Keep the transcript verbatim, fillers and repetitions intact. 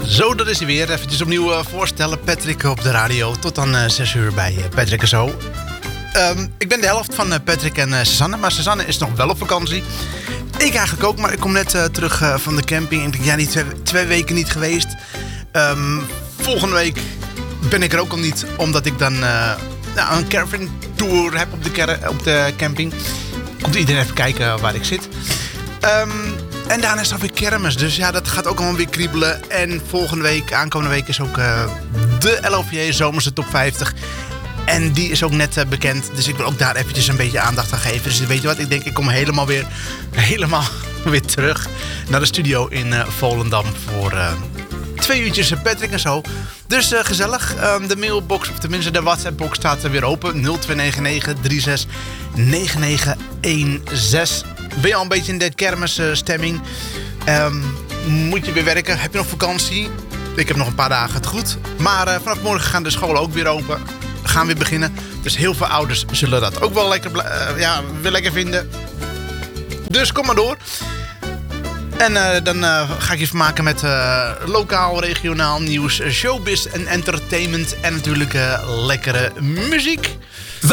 Zo, dat is hij weer. Even opnieuw uh, voorstellen. Patrick op de radio. Tot dan uh, zes uur bij uh, Patrick en Zo. Um, ik ben de helft van uh, Patrick en uh, Suzanne. Maar Suzanne is nog wel op vakantie. Ik eigenlijk ook, maar ik kom net uh, terug uh, van de camping. En ik denk, ja, die twee, twee weken niet geweest. Um, volgende week ben ik er ook al niet. Omdat ik dan uh, nou, een caravan tour heb op de, car- op de camping. Komt iedereen even kijken waar ik zit. Um, en daarna is het alweer kermis. Dus ja, dat gaat ook allemaal weer kriebelen. En volgende week, aankomende week, is ook uh, de L O V J Zomerse Top vijftig. En die is ook net uh, bekend. Dus ik wil ook daar eventjes een beetje aandacht aan geven. Dus weet je wat, ik denk ik kom helemaal weer, helemaal weer terug naar de studio in uh, Volendam. Voor uh, twee uurtjes Patrick en Zo. Dus uh, gezellig. Um, de mailbox, of tenminste de WhatsApp-box staat er weer open. nul twee negen negen drie zes negen negen een zes. Ben je al een beetje in de kermisstemming? Um, moet je weer werken? Heb je nog vakantie? Ik heb nog een paar dagen het goed. Maar uh, vanaf morgen gaan de scholen ook weer open. Gaan weer beginnen. Dus heel veel ouders zullen dat ook wel lekker, uh, ja, weer lekker vinden. Dus kom maar door. En uh, dan uh, ga ik je vermaken met uh, lokaal, regionaal nieuws, showbiz en entertainment. En natuurlijk uh, lekkere muziek.